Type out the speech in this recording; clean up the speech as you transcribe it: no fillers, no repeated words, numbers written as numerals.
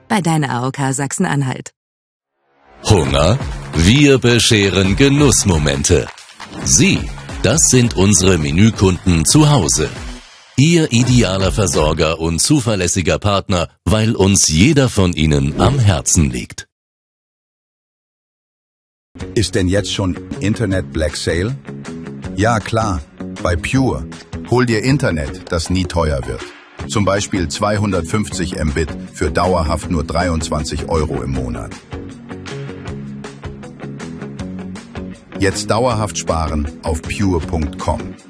bei deiner AOK Sachsen-Anhalt. Hunger? Wir bescheren Genussmomente. Sie, das sind unsere Menükunden zu Hause. Ihr idealer Versorger und zuverlässiger Partner, weil uns jeder von ihnen am Herzen liegt. Ist denn jetzt schon Internet Black Sale? Ja, klar. Bei Pure. Hol dir Internet, das nie teuer wird. Zum Beispiel 250 Mbit für dauerhaft nur 23 € im Monat. Jetzt dauerhaft sparen auf pure.com.